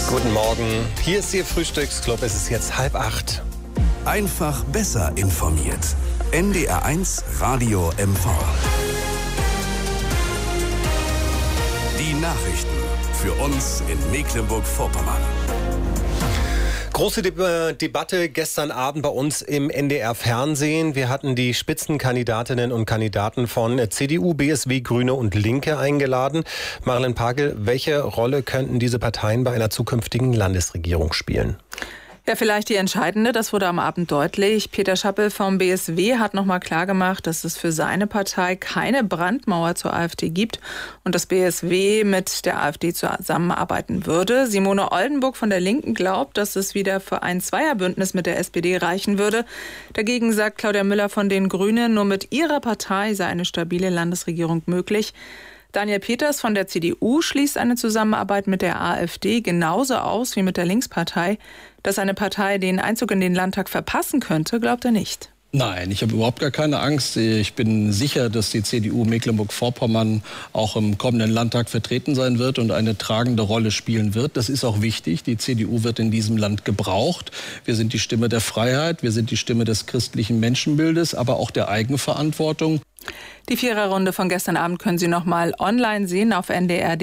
Guten Morgen, hier ist Ihr Frühstücksclub, es ist jetzt 7:30. Einfach besser informiert. NDR1 Radio MV. Die Nachrichten für uns in Mecklenburg-Vorpommern. Große Debatte gestern Abend bei uns im NDR-Fernsehen. Wir hatten die Spitzenkandidatinnen und Kandidaten von CDU, BSW, Grüne und Linke eingeladen. Marilyn Pagel, welche Rolle könnten diese Parteien bei einer zukünftigen Landesregierung spielen? Ja, vielleicht die entscheidende, das wurde am Abend deutlich. Peter Schappel vom BSW hat nochmal klargemacht, dass es für seine Partei keine Brandmauer zur AfD gibt und das BSW mit der AfD zusammenarbeiten würde. Simone Oldenburg von der Linken glaubt, dass es wieder für ein Zweierbündnis mit der SPD reichen würde. Dagegen sagt Claudia Müller von den Grünen, nur mit ihrer Partei sei eine stabile Landesregierung möglich. Daniel Peters von der CDU schließt eine Zusammenarbeit mit der AfD genauso aus wie mit der Linkspartei. Dass eine Partei den Einzug in den Landtag verpassen könnte, glaubt er nicht. Nein, ich habe überhaupt gar keine Angst. Ich bin sicher, dass die CDU Mecklenburg-Vorpommern auch im kommenden Landtag vertreten sein wird und eine tragende Rolle spielen wird. Das ist auch wichtig. Die CDU wird in diesem Land gebraucht. Wir sind die Stimme der Freiheit, wir sind die Stimme des christlichen Menschenbildes, aber auch der Eigenverantwortung. Die Viererrunde von gestern Abend können Sie noch mal online sehen auf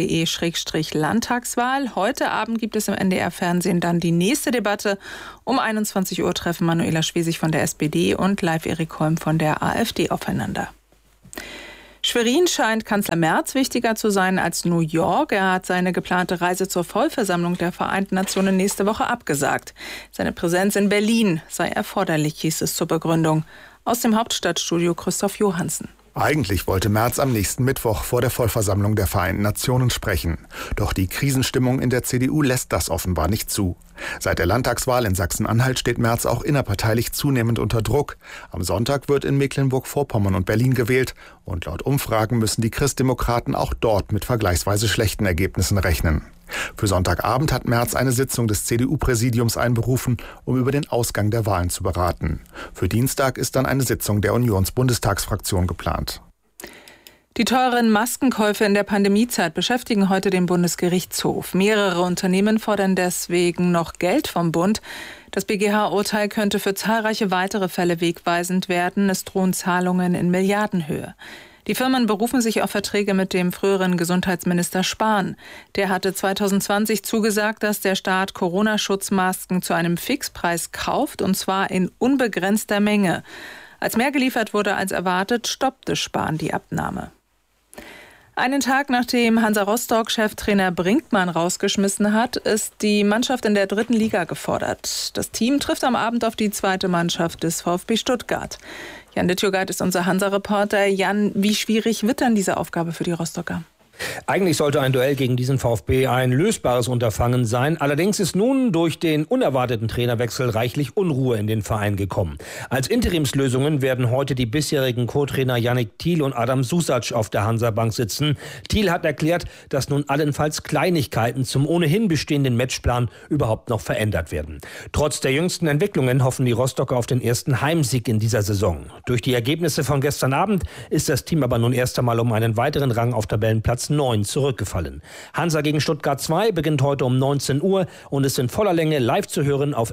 ndr.de/Landtagswahl. Heute Abend gibt es im NDR-Fernsehen dann die nächste Debatte. Um 21 Uhr treffen Manuela Schwesig von der SPD und Live Erik Holm von der AfD aufeinander. Schwerin scheint Kanzler Merz wichtiger zu sein als New York. Er hat seine geplante Reise zur Vollversammlung der Vereinten Nationen nächste Woche abgesagt. Seine Präsenz in Berlin sei erforderlich, hieß es zur Begründung. Aus dem Hauptstadtstudio Christoph Johansen. Eigentlich wollte Merz am nächsten Mittwoch vor der Vollversammlung der Vereinten Nationen sprechen. Doch die Krisenstimmung in der CDU lässt das offenbar nicht zu. Seit der Landtagswahl in Sachsen-Anhalt steht Merz auch innerparteilich zunehmend unter Druck. Am Sonntag wird in Mecklenburg-Vorpommern und Berlin gewählt. Und laut Umfragen müssen die Christdemokraten auch dort mit vergleichsweise schlechten Ergebnissen rechnen. Für Sonntagabend hat Merz eine Sitzung des CDU-Präsidiums einberufen, um über den Ausgang der Wahlen zu beraten. Für Dienstag ist dann eine Sitzung der Unions-Bundestagsfraktion geplant. Die teuren Maskenkäufe in der Pandemiezeit beschäftigen heute den Bundesgerichtshof. Mehrere Unternehmen fordern deswegen noch Geld vom Bund. Das BGH-Urteil könnte für zahlreiche weitere Fälle wegweisend werden. Es drohen Zahlungen in Milliardenhöhe. Die Firmen berufen sich auf Verträge mit dem früheren Gesundheitsminister Spahn. Der hatte 2020 zugesagt, dass der Staat Corona-Schutzmasken zu einem Fixpreis kauft, und zwar in unbegrenzter Menge. Als mehr geliefert wurde als erwartet, stoppte Spahn die Abnahme. Einen Tag nachdem Hansa Rostock-Cheftrainer Brinkmann rausgeschmissen hat, ist die Mannschaft in der 3. Liga gefordert. Das Team trifft am Abend auf die zweite Mannschaft des VfB Stuttgart. Jan Dittjogart ist unser Hansa-Reporter. Jan, wie schwierig wird dann diese Aufgabe für die Rostocker? Eigentlich sollte ein Duell gegen diesen VfB ein lösbares Unterfangen sein. Allerdings ist nun durch den unerwarteten Trainerwechsel reichlich Unruhe in den Verein gekommen. Als Interimslösungen werden heute die bisherigen Co-Trainer Yannick Thiel und Adam Susac auf der Hansa-Bank sitzen. Thiel hat erklärt, dass nun allenfalls Kleinigkeiten zum ohnehin bestehenden Matchplan überhaupt noch verändert werden. Trotz der jüngsten Entwicklungen hoffen die Rostocker auf den ersten Heimsieg in dieser Saison. Durch die Ergebnisse von gestern Abend ist das Team aber nun erst einmal um einen weiteren Rang auf Tabellenplatz 9 zurückgefallen. Hansa gegen Stuttgart 2 beginnt heute um 19 Uhr und ist in voller Länge live zu hören auf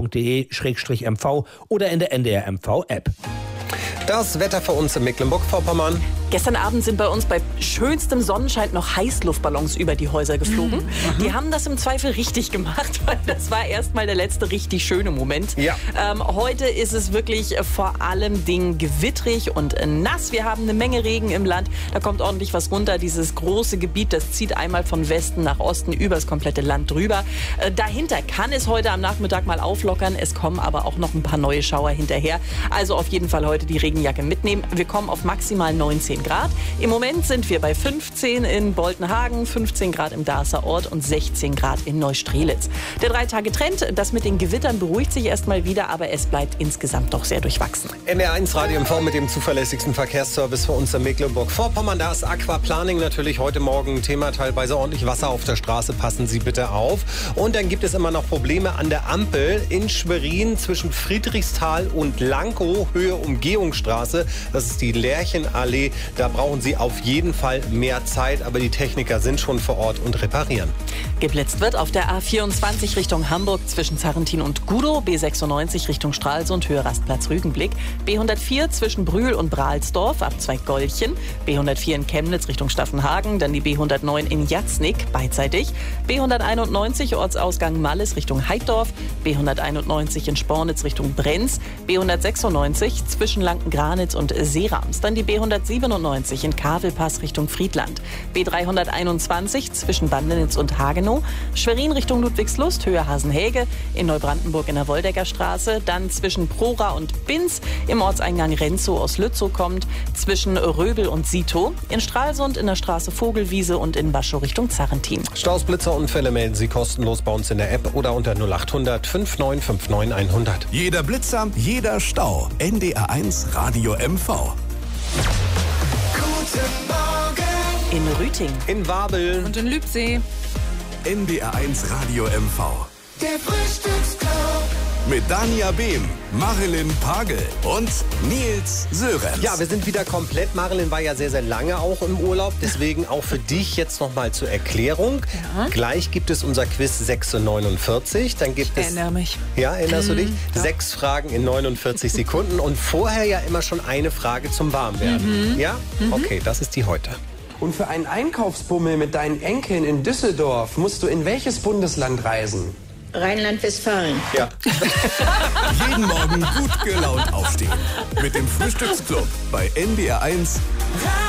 ndr.de/mv oder in der NDR MV-App. Das Wetter für uns in Mecklenburg-Vorpommern. Gestern Abend sind bei uns bei schönstem Sonnenschein noch Heißluftballons über die Häuser geflogen. Die haben das im Zweifel richtig gemacht, weil das war erstmal der letzte richtig schöne Moment. Ja. Heute ist es wirklich vor allem gewittrig und nass. Wir haben eine Menge Regen im Land. Da kommt ordentlich was runter. Dieses große Gebiet, das zieht einmal von Westen nach Osten über das komplette Land drüber. Dahinter kann es heute am Nachmittag mal auflockern. Es kommen aber auch noch ein paar neue Schauer hinterher. Also auf jeden Fall heute die Regenjacke mitnehmen. Wir kommen auf maximal 19 Grad. Im Moment sind wir bei 15 in Boltenhagen, 15 Grad im Darßer Ort und 16 Grad in Neustrelitz. Der 3-Tage-Trend, das mit den Gewittern beruhigt sich erstmal wieder, aber es bleibt insgesamt doch sehr durchwachsen. NDR1 Radio MV mit dem zuverlässigsten Verkehrsservice für uns in Mecklenburg-Vorpommern. Da ist Aquaplaning natürlich heute Morgen Thema. Teilweise ordentlich Wasser auf der Straße. Passen Sie bitte auf. Und dann gibt es immer noch Probleme an der Ampel in Schwerin zwischen Friedrichsthal und Lankow, Höhe Umgehungsstraße. Das ist die Lärchenallee. Da brauchen Sie auf jeden Fall mehr Zeit, aber die Techniker sind schon vor Ort und reparieren. Geblitzt wird auf der A24 Richtung Hamburg zwischen Zarrentin und Gudow, B96 Richtung Stralsund, Höhe Rastplatz Rügenblick, B104 zwischen Brühl und Brahlsdorf, Abzweig Golchen, B104 in Chemnitz Richtung Staffenhagen, dann die B109 in Jatznick, beidseitig, B191 Ortsausgang Malles Richtung Heiddorf, B191 in Spornitz Richtung Brenz, B196 zwischen Lanken-Granitz und Seerams, dann die B197 in Kavelpass Richtung Friedland, B321 zwischen Bandenitz und Hagenow, Schwerin Richtung Ludwigslust, Höhe Hasenhäge, in Neubrandenburg in der Woldegger Straße, dann zwischen Prora und Binz, im Ortseingang Renzow aus Lützow kommt, zwischen Röbel und Sito, in Stralsund in der Straße Vogelwiese und in Baschow Richtung Zarrentin. Staus, Blitzer, Unfälle melden Sie kostenlos bei uns in der App oder unter 0800 5959 100. Jeder Blitzer, jeder Stau. NDR1 Radio MV. Guten Morgen. In Rüting, In Wabel. Und in Lübsee. NDR1 Radio MV. Der Frühstücksclub. Mit Dania Behm, Marilyn Pagel und Nils Sörenz. Ja, wir sind wieder komplett. Marilyn war ja sehr, sehr lange auch im Urlaub. Deswegen auch für dich jetzt nochmal zur Erklärung. Ja. Gleich gibt es unser Quiz 6:49. Dann gibt es. Erinnere mich. Ja, erinnerst du dich? Ja. 6 Fragen in 49 Sekunden. Und vorher ja immer schon eine Frage zum Warmwerden. Ja? Okay, das ist die heute. Und für einen Einkaufsbummel mit deinen Enkeln in Düsseldorf musst du in welches Bundesland reisen? Rheinland-Westfalen. Ja. Jeden Morgen gut gelaunt aufstehen. Mit dem Frühstücksclub bei NDR1